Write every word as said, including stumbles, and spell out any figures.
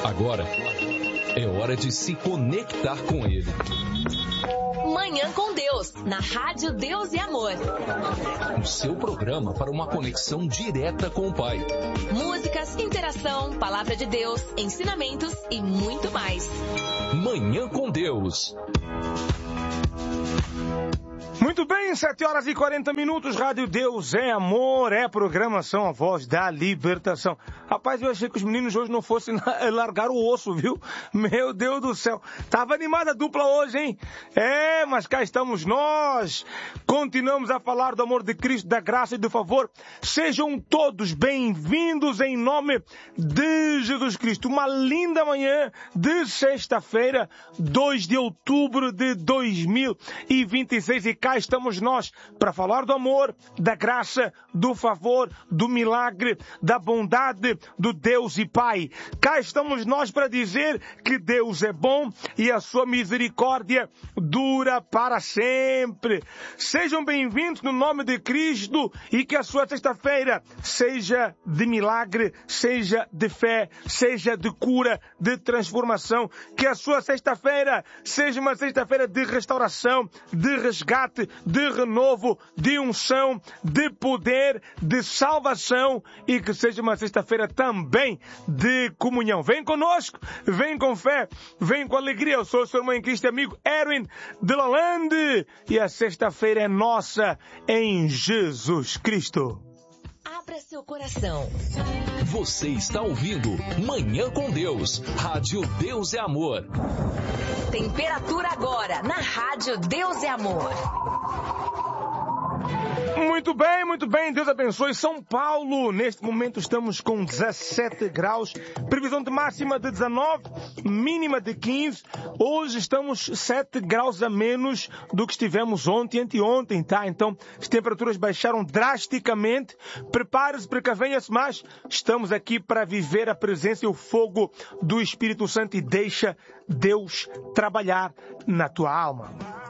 Agora é hora de se conectar com Ele. Manhã com Deus, na Rádio Deus e Amor. O seu programa para uma conexão direta com o Pai. Músicas, interação, palavra de Deus, ensinamentos e muito mais. Manhã com Deus. Muito bem, sete horas e quarenta minutos, Rádio Deus é Amor, é programação, a voz da libertação. Rapaz, eu achei que os meninos hoje não fossem largar o osso, viu? Meu Deus do céu, tava animada a dupla hoje, hein? É, mas cá estamos nós, continuamos a falar do amor de Cristo, da graça e do favor. Sejam todos bem-vindos em nome de Jesus Cristo. Uma linda manhã de sexta-feira, dois de outubro de dois mil e vinte e seis, e cá estamos nós para falar do amor, da graça, do favor, do milagre, da bondade do Deus e Pai. Cá estamos nós para dizer que Deus é bom e a sua misericórdia dura para sempre. Sejam bem-vindos no nome de Cristo e que a sua sexta-feira seja de milagre, seja de fé, seja de cura, de transformação. Que a sua sexta-feira seja uma sexta-feira de restauração, de resgate, de renovo, de unção, de poder, de salvação, e que seja uma sexta-feira também de comunhão. Vem conosco, vem com fé, vem com alegria. Eu sou o seu irmão em Cristo, amigo Erwin de Lalande, e a sexta-feira é nossa em Jesus Cristo. Abra seu coração. Você está ouvindo Manhã com Deus, Rádio Deus é Amor. Temperatura agora na Rádio Deus é Amor. Muito bem, muito bem, Deus abençoe. São Paulo, neste momento estamos com dezessete graus, previsão de máxima de dezenove, mínima de quinze. Hoje estamos sete graus a menos do que estivemos ontem e anteontem, tá? Então as temperaturas baixaram drasticamente. Prepare-se para que venha-se mais. Estamos aqui para viver a presença e o fogo do Espírito Santo, e deixa Deus trabalhar na tua alma.